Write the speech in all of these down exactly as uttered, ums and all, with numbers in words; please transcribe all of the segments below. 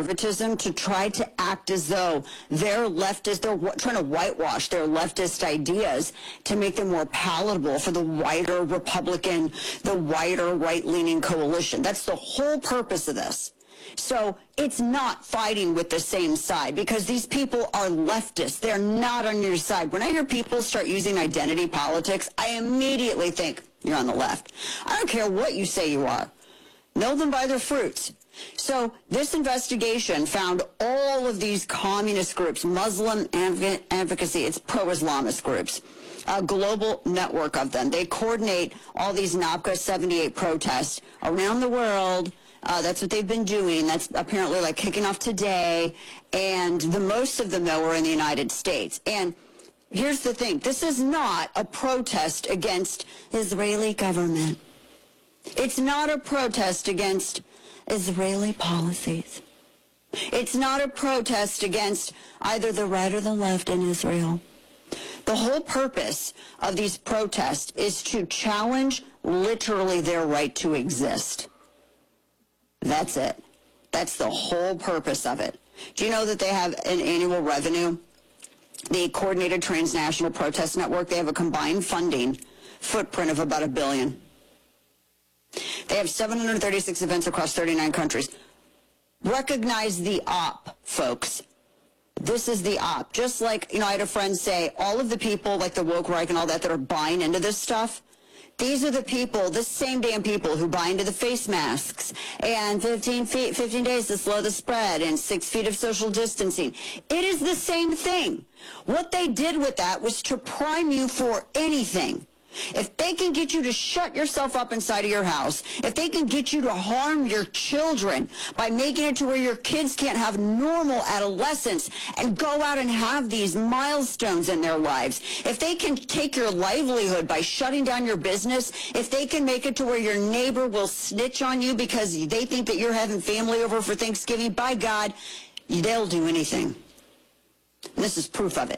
conservatism to try to act as though they're leftist, they're trying to whitewash their leftist ideas to make them more palatable for the wider Republican, the wider right-leaning coalition. That's the whole purpose of this. So it's not fighting with the same side, because these people are leftists. They're not on your side. When I hear people start using identity politics, I immediately think you're on the left. I don't care what you say you are. Know them by their fruits. So this investigation found all of these communist groups, Muslim advocacy, it's pro-Islamist groups, a global network of them. They coordinate all these NABCA seventy-eight protests around the world. Uh, that's what they've been doing. That's apparently like kicking off today. And the most of them, though, are in the United States. And here's the thing. This is not a protest against Israeli government. It's not a protest against Israeli policies. It's not a protest against either the right or the left in Israel. The whole purpose of these protests is to challenge literally their right to exist. That's it. That's the whole purpose of it. Do you know that they have an annual revenue? The Coordinated Transnational Protest Network, they have a combined funding footprint of about a billion. They have seven hundred thirty-six events across thirty-nine countries. Recognize the op, folks. This is the op. Just like, you know, I had a friend say, all of the people like the woke Reich and all that that are buying into this stuff, these are the people, the same damn people who buy into the face masks and fifteen feet, fifteen days to slow the spread and six feet of social distancing. It is the same thing. What they did with that was to prime you for anything. If they can get you to shut yourself up inside of your house, if they can get you to harm your children by making it to where your kids can't have normal adolescence and go out and have these milestones in their lives, if they can take your livelihood by shutting down your business, if they can make it to where your neighbor will snitch on you because they think that you're having family over for Thanksgiving, by God, they'll do anything. And this is proof of it.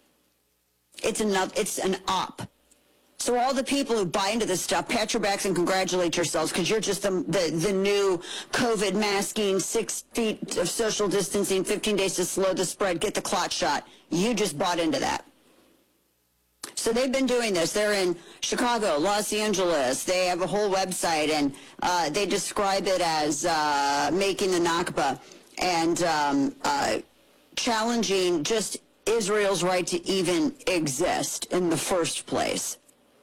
It's enough. It's an op. So all the people who buy into this stuff, pat your backs and congratulate yourselves, because you're just the, the, the new COVID masking, six feet of social distancing, fifteen days to slow the spread, get the clot shot. You just bought into that. So they've been doing this. They're in Chicago, Los Angeles. They have a whole website, and uh, they describe it as uh, making the Nakba and um, uh, challenging just Israel's right to even exist in the first place.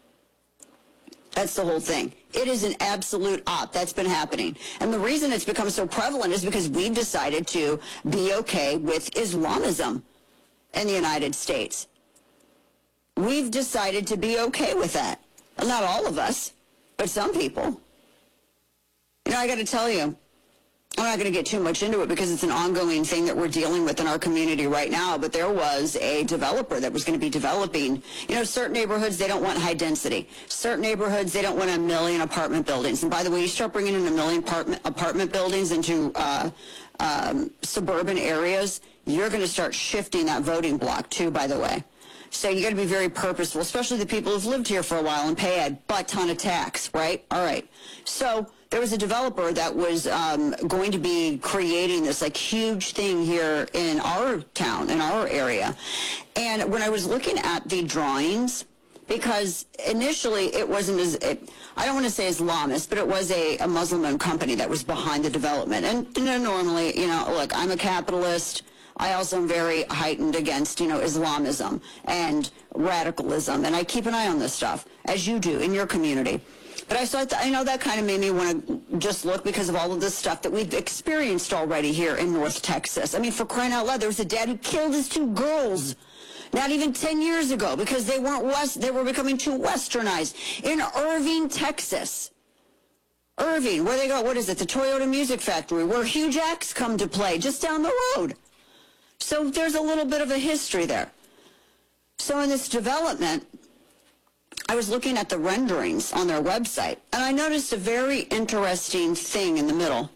That's the whole thing. It is an absolute op. That's been happening. And the reason it's become so prevalent is because we've decided to be okay with Islamism in the United States. We've decided to be okay with that. Well, not all of us, but some people. You know, I got to tell you, I'm not going to get too much into it because it's an ongoing thing that we're dealing with in our community right now, but there was a developer that was going to be developing, you know, certain neighborhoods, they don't want high density. Certain neighborhoods, they don't want a million apartment buildings. And by the way, you start bringing in a million apartment, apartment buildings into uh, um, suburban areas, you're going to start shifting that voting block too, by the way. So you got to be very purposeful, especially the people who've lived here for a while and pay a butt ton of tax, right? All right. So there was a developer that was um, going to be creating this like huge thing here in our town, in our area. And when I was looking at the drawings, because initially it wasn't as, it, I don't want to say Islamist, but it was a, a Muslim company that was behind the development. And you know, normally, you know, look, I'm a capitalist. I also am very heightened against, you know, Islamism and radicalism, and I keep an eye on this stuff, as you do in your community. But I thought, I know that kind of made me want to just look because of all of this stuff that we've experienced already here in North Texas. I mean, for crying out loud, there was a dad who killed his two girls not even ten years ago because they weren't West, they were becoming too westernized in Irving, Texas. Irving, where they go, what is it, the Toyota Music Factory, where Hugh Jacks come to play just down the road. So there's a little bit of a history there. So in this development, I was looking at the renderings on their website, and I noticed a very interesting thing in the middle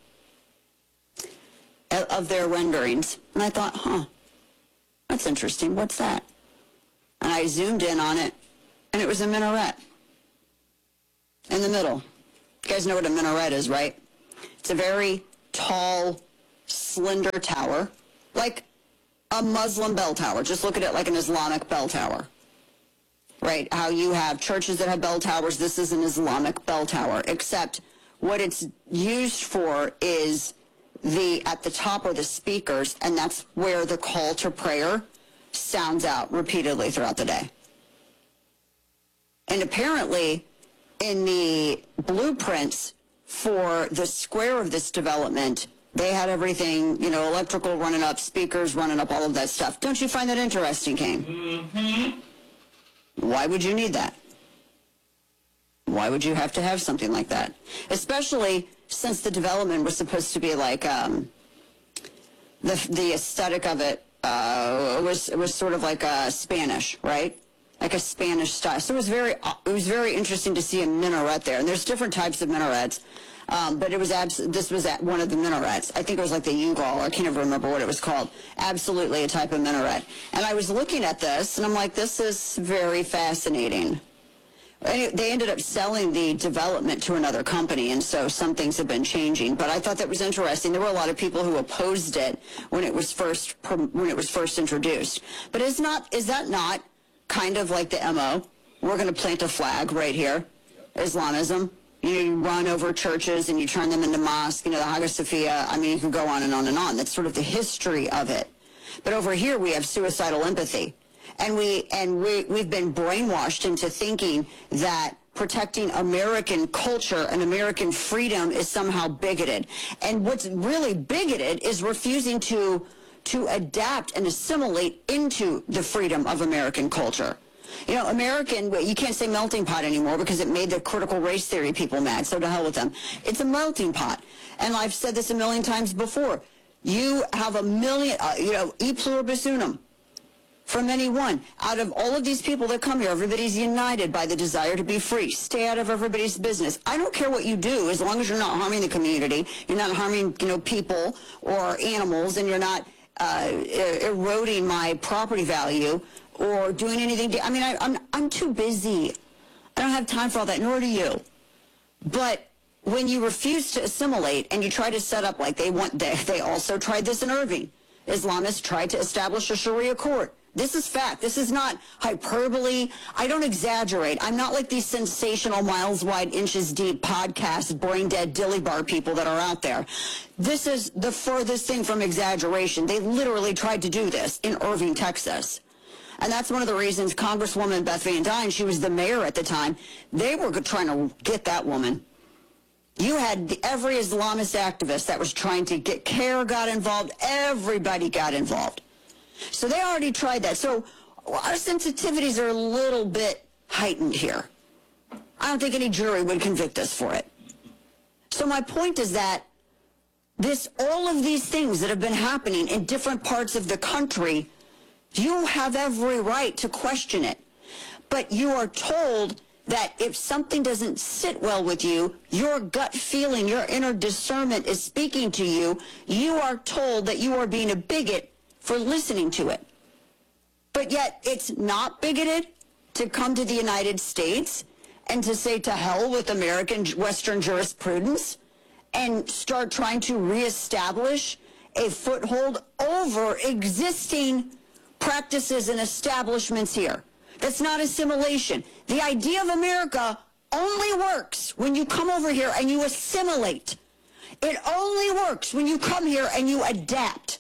of their renderings. And I thought, huh, that's interesting. What's that? And I zoomed in on it, and it was a minaret in the middle. You guys know what a minaret is, right? It's a very tall slender tower, like a Muslim bell tower. Just look at it like an Islamic bell tower, right? How you have churches that have bell towers. This is an Islamic bell tower, except what it's used for is the, at the top are the speakers, and that's where the call to prayer sounds out repeatedly throughout the day. And apparently, in the blueprints for the square of this development, they had everything, you know, electrical running up, speakers running up, all of that stuff. Don't you find that interesting, Kane? Mm-hmm. Why would you need that? Why would you have to have something like that? Especially since the development was supposed to be like, um, the, the aesthetic of it uh, was, it was sort of like a Spanish, right? Like a Spanish style. So it was very, it was very interesting to see a minaret there. And there's different types of minarets. Um, but it was abs- this was at one of the minarets. I think it was like the Ugal. I can't even remember what it was called. Absolutely a type of minaret. And I was looking at this, and I'm like, this is very fascinating. And they ended up selling the development to another company, and so some things have been changing. But I thought that was interesting. There were a lot of people who opposed it when it was first when it was first introduced. But is not is that not kind of like the M O? We're going to plant a flag right here, Islamism. You run over churches and you turn them into mosques, you know, the Hagia Sophia. I mean, you can go on and on and on. That's sort of the history of it. But over here, we have suicidal empathy. And, we, and we, we've been brainwashed into thinking that protecting American culture and American freedom is somehow bigoted. And what's really bigoted is refusing to, to adapt and assimilate into the freedom of American culture. You know, American, you can't say melting pot anymore because it made the critical race theory people mad, so to hell with them. It's a melting pot. And I've said this a million times before. You have a million, uh, you know, e pluribus unum from anyone. Out of all of these people that come here, everybody's united by the desire to be free. Stay out of everybody's business. I don't care what you do as long as you're not harming the community, you're not harming, you know, people or animals, and you're not uh, eroding my property value or doing anything. I mean, I, I'm, I'm too busy. I don't have time for all that, nor do you. But when you refuse to assimilate and you try to set up like they want, they, they also tried this in Irving. Islamists tried to establish a Sharia court. This is fact. This is not hyperbole. I don't exaggerate. I'm not like these sensational miles wide, inches deep podcast, brain dead dilly bar people that are out there. This is the furthest thing from exaggeration. They literally tried to do this in Irving, Texas. And that's one of the reasons Congresswoman Beth Van Duyne, she was the mayor at the time, they were trying to get that woman. You had the, every Islamist activist that was trying to get CARE got involved. Everybody got involved. So they already tried that. So our sensitivities are a little bit heightened here. I don't think any jury would convict us for it. So my point is that this, all of these things that have been happening in different parts of the country, you have every right to question it. But you are told that if something doesn't sit well with you, your gut feeling, your inner discernment is speaking to you, you are told that you are being a bigot for listening to it. But yet it's not bigoted to come to the United States and to say to hell with American Western jurisprudence and start trying to reestablish a foothold over existing practices and establishments here. That's not assimilation. The idea of America only works when you come over here and you assimilate. It only works when you come here and you adapt.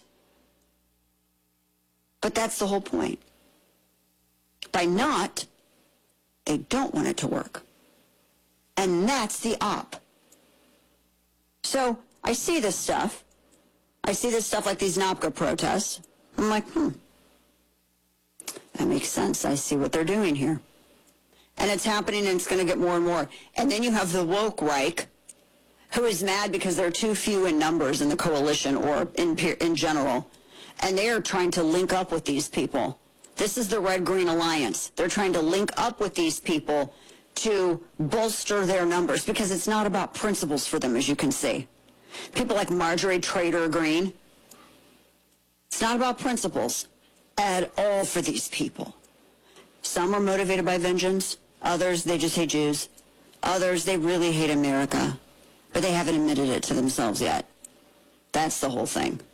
But that's the whole point. By not, they don't want it to work. And that's the op. So I see this stuff. I see this stuff like these NAPCA protests. I'm like, hmm. That makes sense. I see what they're doing here. And it's happening, and it's going to get more and more. And then you have the woke Reich, who is mad because there are too few in numbers in the coalition or in, in general. And they are trying to link up with these people. This is the Red-Green Alliance. They're trying to link up with these people to bolster their numbers because it's not about principles for them, as you can see. People like Marjorie Trader Greene, it's not about principles at all for these people. Some are motivated by vengeance. Others, they just hate Jews. Others, they really hate America. But they haven't admitted it to themselves yet. That's the whole thing.